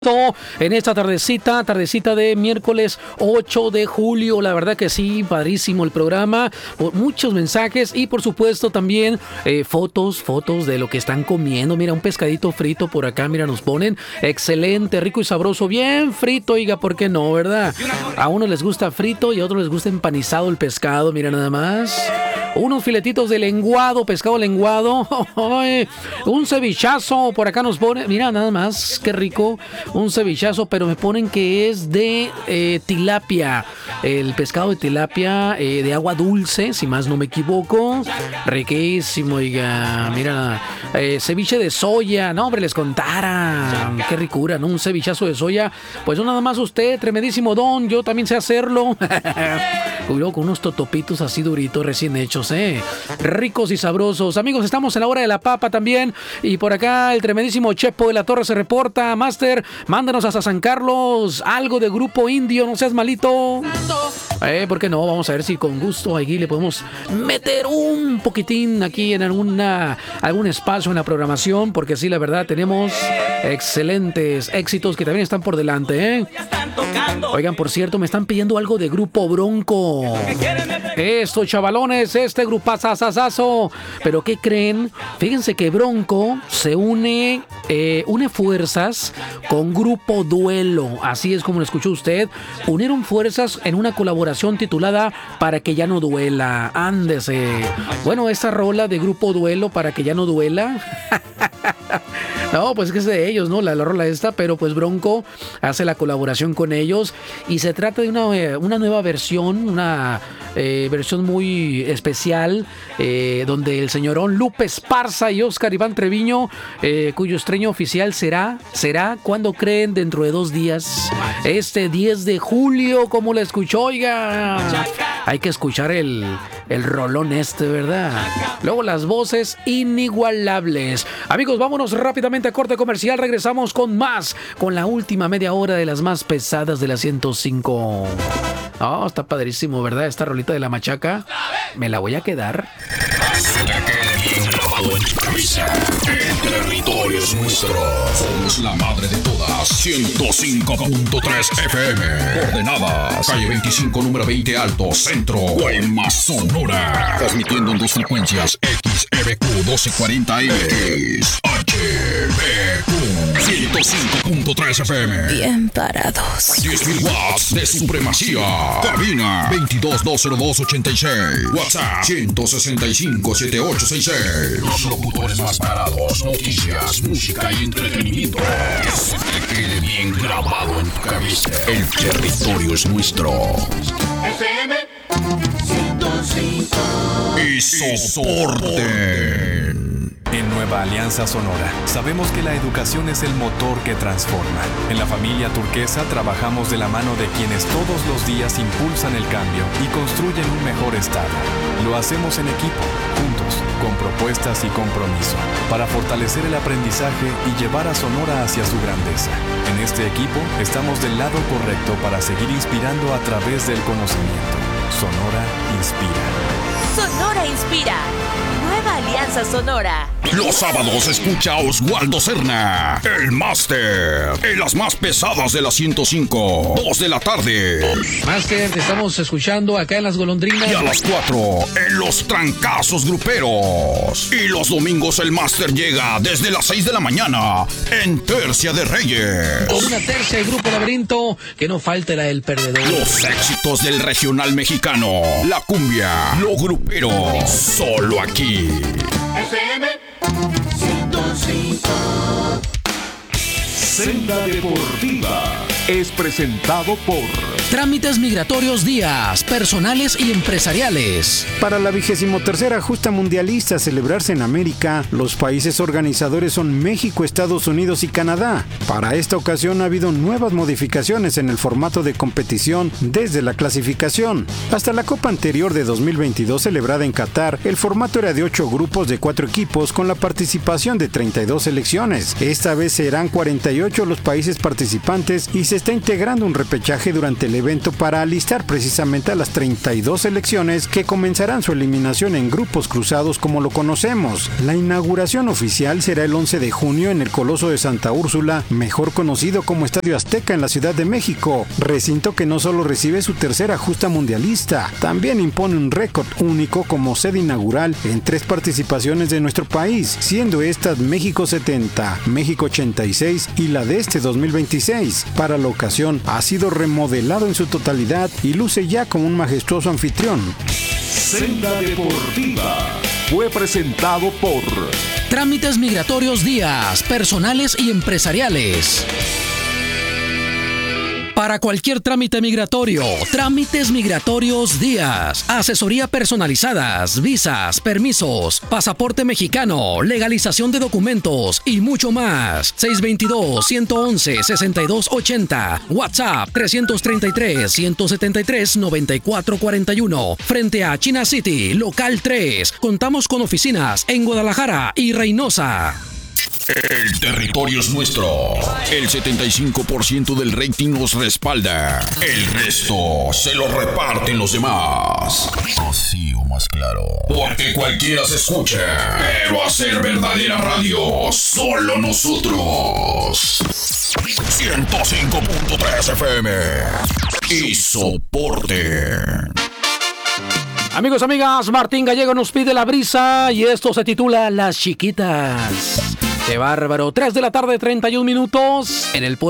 En esta tardecita de miércoles 8 de julio, la verdad que sí, padrísimo el programa, muchos mensajes y por supuesto también fotos de lo que están comiendo. Mira, un pescadito frito por acá, mira, nos ponen, excelente, rico y sabroso, bien frito, oiga, ¿por qué no, verdad? A unos les gusta frito y a otros les gusta empanizado el pescado, mira nada más. Unos filetitos de lenguado, pescado lenguado, un cevichazo, por acá nos pone, mira nada más, qué rico, un cevichazo, pero me ponen que es de tilapia, el pescado de tilapia de agua dulce, si más no me equivoco, riquísimo, oiga, mira, ceviche de soya, no hombre, les contara, qué ricura, ¿no? Un cevichazo de soya, pues no nada más usted, tremendísimo don, yo también sé hacerlo, luego con unos totopitos así duritos, recién hechos, ricos y sabrosos. Amigos, estamos en la hora de la papa también. Y por acá el tremendísimo Chepo de la Torre se reporta. Master, mándanos hasta San Carlos algo de Grupo Indio, no seas malito. ¿Por qué no? Vamos a ver si con gusto aquí le podemos meter un poquitín aquí en algún espacio en la programación, porque sí, la verdad, tenemos excelentes éxitos que también están por delante, Oigan, por cierto, me están pidiendo algo de Grupo Bronco. Esto, chavalones, este grupazazazazo. ¿Pero qué creen? Fíjense que Bronco se une fuerzas con Grupo Duelo. Así es como lo escuchó usted. Unieron fuerzas en una colaboración titulada Para que ya no duela. Ándese. Bueno, esta rola de Grupo Duelo, Para que ya no duela. No, pues es que es de ellos, ¿no? La rola esta, pero pues Bronco hace la colaboración con ellos y se trata de una nueva versión, una versión muy especial, donde el señorón Lupe Esparza y Oscar Iván Treviño, cuyo estreno oficial será, ¿cuándo creen? Dentro de 2 días, este 10 de julio, como la escuchó, oiga. Hay que escuchar el rolón este, ¿verdad? Luego las voces inigualables. Amigos, vámonos rápidamente a corte comercial. Regresamos con más, con la última media hora de las más pesadas de la 105. Oh, está padrísimo, ¿verdad? Esta rolita de la machaca. Me la voy a quedar. El territorio es nuestro. Somos la madre de todas. 105.3 FM. Coordenadas. Calle 25, número 20 Alto, Centro. Guaymas, Sonora. Transmitiendo en 2 frecuencias. XEBQ 1240M. HBQ 105.3 FM. Bien parados. 10.000 watts de supremacía. Cabina 22-202-86. WhatsApp 165-7866. Los locutores más parados. Noticias, música y entretenimiento. Que se te quede bien grabado en tu cabeza. El territorio es nuestro. FM 105. Y soporten. En Nueva Alianza Sonora, sabemos que la educación es el motor que transforma. En la familia Turquesa trabajamos de la mano de quienes todos los días impulsan el cambio y construyen un mejor estado. Lo hacemos en equipo, juntos, con propuestas y compromiso, para fortalecer el aprendizaje y llevar a Sonora hacia su grandeza. En este equipo estamos del lado correcto para seguir inspirando a través del conocimiento. Sonora inspira. Sonora inspira. Nueva Alianza Sonora. Los sábados escucha a Oswaldo Cerna, el máster, en las más pesadas de la 105, 2 de la tarde. Máster, te estamos escuchando acá en Las Golondrinas. Y a las 4, en los trancazos gruperos. Y los domingos el máster llega desde las 6 de la mañana, en Tercia de Reyes. Con una tercia del Grupo Laberinto, que no falte la del perdedor. Los éxitos del regional mexicano, la cumbia, lo grupero, solo aquí. FM 105. Senda Deportiva es presentado por Trámites Migratorios Díaz, personales y empresariales. Para la 23ª Justa Mundialista a celebrarse en América, los países organizadores son México, Estados Unidos y Canadá. Para esta ocasión ha habido nuevas modificaciones en el formato de competición desde la clasificación. Hasta la Copa anterior de 2022 celebrada en Qatar, el formato era de 8 grupos de 4 equipos con la participación de 32 selecciones. Esta vez serán 48 los países participantes y se está integrando un repechaje durante el evento para alistar precisamente a las 32 selecciones que comenzarán su eliminación en grupos cruzados como lo conocemos. La inauguración oficial será el 11 de junio en el Coloso de Santa Úrsula, mejor conocido como Estadio Azteca en la Ciudad de México, recinto que no solo recibe su tercera justa mundialista, también impone un récord único como sede inaugural en 3 participaciones de nuestro país, siendo estas México 70, México 86 y la de este 2026. Para la ocasión ha sido remodelado en su totalidad y luce ya como un majestuoso anfitrión. Senda Deportiva fue presentado por Trámites Migratorios Díaz, personales y empresariales. Para cualquier trámite migratorio, Trámites Migratorios Díaz. Asesoría personalizadas, visas, permisos, pasaporte mexicano, legalización de documentos y mucho más. 622-111-6280. WhatsApp 333-173-9441. Frente a China City, local 3. Contamos con oficinas en Guadalajara y Reynosa. El territorio es nuestro. El 75% del rating nos respalda. El resto se lo reparten los demás. Así o más claro. Porque cualquiera se escucha. Pero hacer verdadera radio, solo nosotros. 105.3 FM. Y soporte. Amigos, amigas, Martín Gallego nos pide La Brisa y esto se titula Las Chiquitas. ¡Qué bárbaro! 3 de la tarde, 31 minutos en el pueblo.